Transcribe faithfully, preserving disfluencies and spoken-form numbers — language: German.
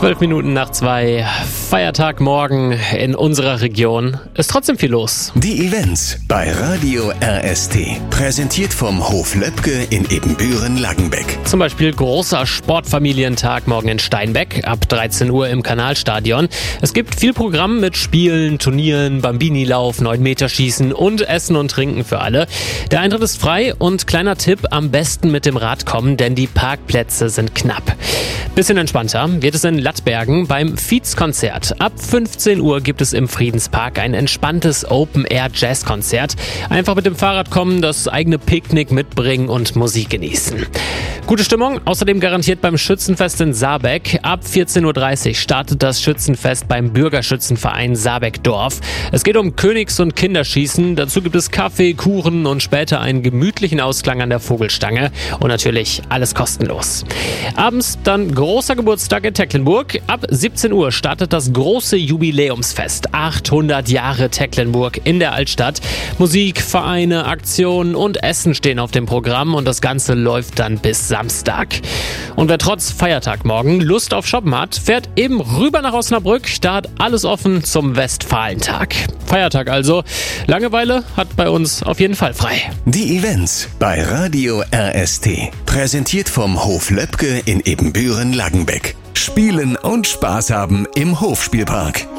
Zwölf Minuten nach zwei, Feiertagmorgen in unserer Region. Ist trotzdem viel los. Die Events bei Radio R S T. Präsentiert vom Hof Löbke in Ebenbüren-Langenbeck. Zum Beispiel großer Sportfamilientag morgen in Steinbeck ab dreizehn Uhr im Kanalstadion. Es gibt viel Programm mit Spielen, Turnieren, Bambini-Lauf, neun Meter Schießen und Essen und Trinken für alle. Der Eintritt ist frei und kleiner Tipp, am besten mit dem Rad kommen, denn die Parkplätze sind knapp. Bisschen entspannter wird es in Lattbergen beim Fietz-Konzert. Ab fünfzehn Uhr gibt es im Friedenspark ein entspanntes Open-Air-Jazz-Konzert. Einfach mit dem Fahrrad kommen, das eigene Picknick mitbringen und Musik genießen. Gute Stimmung, außerdem garantiert beim Schützenfest in Saarbeck. Ab vierzehn Uhr dreißig startet das Schützenfest beim Bürgerschützenverein Saarbeck-Dorf. Es geht um Königs- und Kinderschießen. Dazu gibt es Kaffee, Kuchen und später einen gemütlichen Ausklang an der Vogelstange. Und natürlich alles kostenlos. Abends dann großer Geburtstag in Tecklenburg. Ab siebzehn Uhr startet das große Jubiläumsfest. achthundert Jahre Tecklenburg in der Altstadt. Musik, Vereine, Aktionen und Essen stehen auf dem Programm und das Ganze läuft dann bis Samstag. Und wer trotz Feiertag morgen Lust auf Shoppen hat, fährt eben rüber nach Osnabrück. Da hat alles offen zum Westfalentag. Feiertag also. Langeweile hat bei uns auf jeden Fall frei. Die Events bei Radio R S T. Präsentiert vom Hof Löbke in Ebenbüren-Langenbeck. Spielen und Spaß haben im Hofspielpark.